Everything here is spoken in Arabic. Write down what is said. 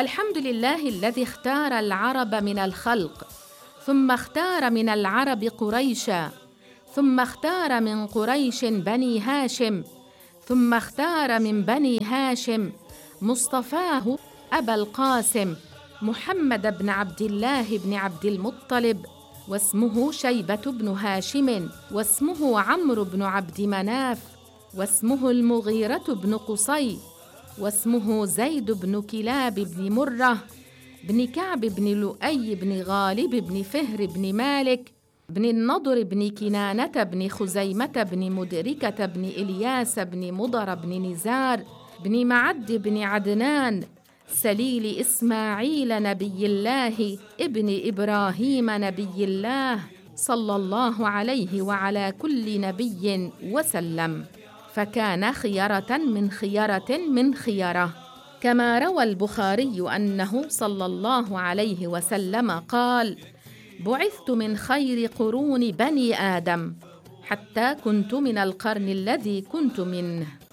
الحمد لله الذي اختار العرب من الخلق، ثم اختار من العرب قريشا، ثم اختار من قريش بني هاشم، ثم اختار من بني هاشم مصطفاه أبا القاسم محمد بن عبد الله بن عبد المطلب، واسمه شيبة بن هاشم، واسمه عمرو بن عبد مناف، واسمه المغيرة بن قصي، واسمه زيد بن كلاب بن مرة بن كعب بن لؤي بن غالب بن فهر بن مالك بن النضر بن كنانة بن خزيمة بن مدركة بن إلياس بن مضر بن نزار بن معد بن عدنان سليل إسماعيل نبي الله ابن إبراهيم نبي الله صلى الله عليه وعلى كل نبي وسلم، فكان خيرة من خيرة من خيرة. كما روى البخاري أنه صلى الله عليه وسلم قال: بعثت من خير قرون بني آدم حتى كنت من القرن الذي كنت منه.